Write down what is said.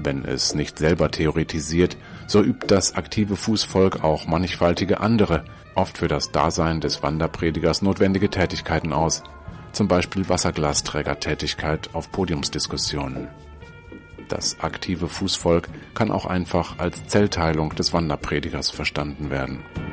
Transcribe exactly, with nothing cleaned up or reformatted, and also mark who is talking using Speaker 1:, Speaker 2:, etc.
Speaker 1: Wenn es nicht selber theoretisiert, so übt das aktive Fußvolk auch mannigfaltige andere, oft für das Dasein des Wanderpredigers notwendige Tätigkeiten aus, zum Beispiel Wasserglasträgertätigkeit auf Podiumsdiskussionen. Das aktive Fußvolk kann auch einfach als Zellteilung des Wanderpredigers verstanden werden.